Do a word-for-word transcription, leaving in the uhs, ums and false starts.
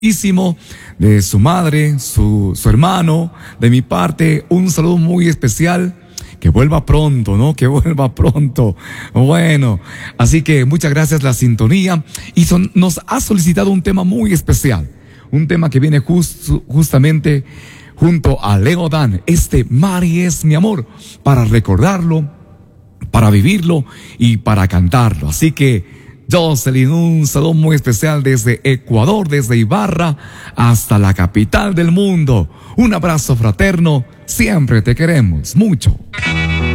de su madre, su, su hermano, de mi parte, un saludo muy especial. Que vuelva pronto, ¿no? Que vuelva pronto. Bueno, así que muchas gracias la sintonía. Y son, nos ha solicitado un tema muy especial. Un tema que viene just, justamente junto a Leo Dan. Este Mari es mi amor. Para recordarlo, para vivirlo y para cantarlo. Así que Jocelyn, un saludo muy especial desde Ecuador, desde Ibarra hasta la capital del mundo. Un abrazo fraterno, siempre te queremos mucho.